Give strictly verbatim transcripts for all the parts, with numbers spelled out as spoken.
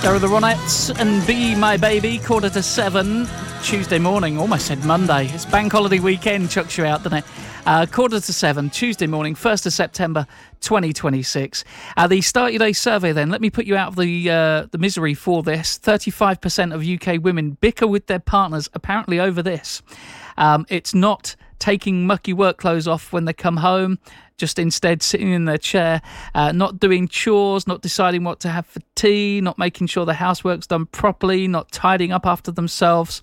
There are the Ronettes and Be My Baby, quarter to seven, Tuesday morning. Almost said Monday. It's bank holiday weekend, chucks you out, doesn't it? Uh, quarter to seven, Tuesday morning, first of September, twenty twenty-six. Uh, the Start Your Day survey then, let me put you out of the uh, the misery for this. thirty-five percent of U K women bicker with their partners, apparently over this. Um, it's not taking mucky work clothes off when they come home, just instead sitting in their chair, uh, not doing chores, not deciding what to have for tea, not making sure the housework's done properly, not tidying up after themselves.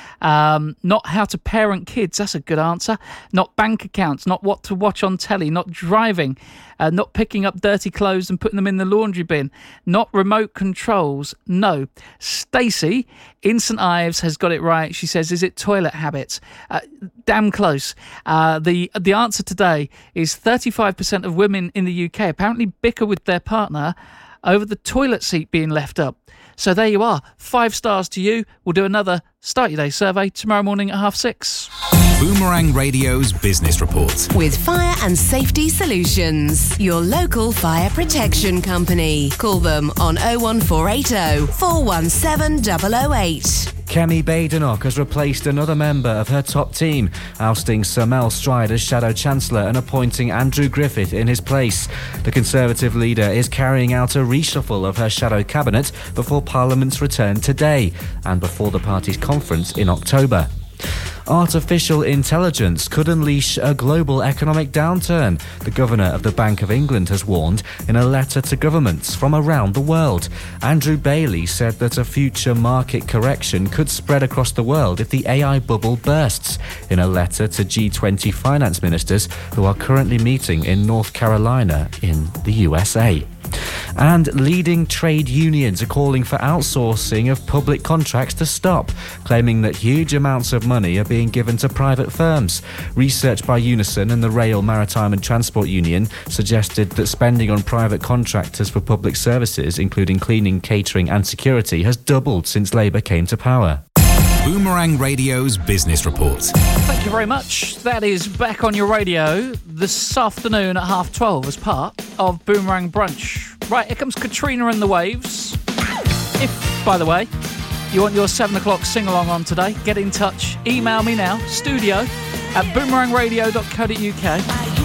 Um, not how to parent kids, that's a good answer. Not bank accounts, not what to watch on telly, not driving, uh, not picking up dirty clothes and putting them in the laundry bin, not remote controls. No. Stacey in St Ives has got it right. She says, is it toilet habits? Uh, damn close. Uh, the the answer today is thirty-five percent of women in the U K apparently bicker with their partner over the toilet seat being left up. So there you are. Five stars to you. We'll do another Start Your Day survey tomorrow morning at half six. Boomerang Radio's Business Report. With Fire and Safety Solutions, your local fire protection company. Call them on oh one four eight oh, four one seven double oh eight. Kemi Badenoch has replaced another member of her top team, ousting Sir Mel Stride as Shadow Chancellor and appointing Andrew Griffith in his place. The Conservative leader is carrying out a reshuffle of her Shadow Cabinet before Parliament's return today and before the party's conference in October. Artificial intelligence could unleash a global economic downturn, the Governor of the Bank of England has warned in a letter to governments from around the world. Andrew Bailey said that a future market correction could spread across the world if the A I bubble bursts, in a letter to G twenty finance ministers who are currently meeting in North Carolina in the U S A. And leading trade unions are calling for outsourcing of public contracts to stop, claiming that huge amounts of money are being given to private firms. Research by Unison and the Rail, Maritime and Transport Union suggested that spending on private contractors for public services, including cleaning, catering and security, has doubled since Labour came to power. Boomerang Radio's Business Report. Thank you very much. That is back on your radio this afternoon at half twelve as part of Boomerang Brunch. Right, here comes Katrina and the Waves. If, by the way, you want your seven o'clock sing-along on today, get in touch. Email me now, studio at boomerang radio dot co dot uk.